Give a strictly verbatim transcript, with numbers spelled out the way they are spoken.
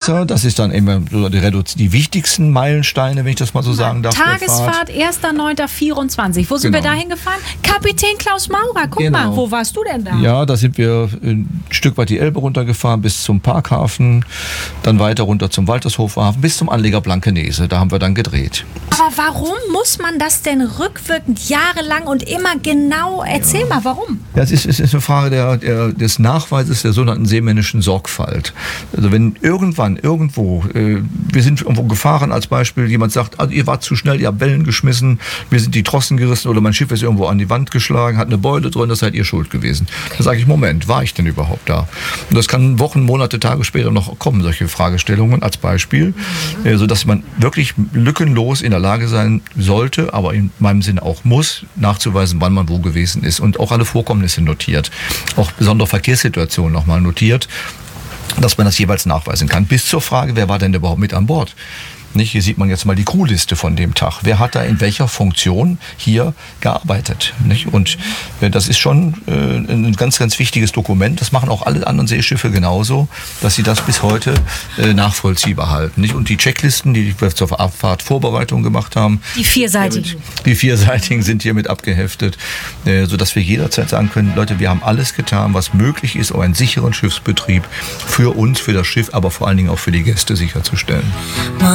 Wasser, das ist dann immer so die, Redu- die wichtigsten Meilensteine, wenn ich das mal so sagen darf. Tagesfahrt erster neunter vierundzwanzig. Wo sind Genau. wir da hingefahren? Kapitän Klaus Maurer, guck Genau. mal, wo warst du denn da? Ja, da sind wir ein Stück weit die Elbe runtergefahren bis zum Parkhafen, dann weiter runter zum Waltershofer Hafen bis zum Anleger Blankenese. Da haben wir dann gedreht. Aber warum muss man das denn rückwirkend jahrelang und immer genau? Erzähl mal, warum? Ja, es ist, es ist eine Frage der, der, des Nachweises der sogenannten seemännischen Sorgfalt. Also wenn irgendwann, irgendwo, äh, wir sind irgendwo gefahren als Beispiel, jemand sagt, also ihr wart zu schnell, ihr habt Wellen geschmissen, wir sind die Trossen gerissen oder mein Schiff ist irgendwo an die Wand geschlagen, hat eine Beule drin, das seid ihr schuld gewesen. Da sage ich, Moment, war ich denn überhaupt da? Und das kann Wochen, Monate, Tage später noch kommen, solche Fragestellungen als Beispiel, äh, sodass man wirklich lückenlos in der Lage sein sollte, aber in meinem Sinne auch muss, nachzuweisen, wann man wo gewesen ist und auch alle Vorkommnisse notiert, auch besondere Verkehrssituationen nochmal notiert, dass man das jeweils nachweisen kann. Bis zur Frage, wer war denn überhaupt mit an Bord? Nicht? Hier sieht man jetzt mal die Crewliste von dem Tag. Wer hat da in welcher Funktion hier gearbeitet? Nicht? Und äh, das ist schon äh, ein ganz, ganz wichtiges Dokument. Das machen auch alle anderen Seeschiffe genauso, dass sie das bis heute äh, nachvollziehbar halten. Nicht? Und die Checklisten, die wir zur Abfahrtvorbereitung gemacht haben, Die vierseitigen. die vierseitigen sind hiermit abgeheftet, äh, sodass wir jederzeit sagen können, Leute, wir haben alles getan, was möglich ist, um einen sicheren Schiffsbetrieb für uns, für das Schiff, aber vor allen Dingen auch für die Gäste sicherzustellen.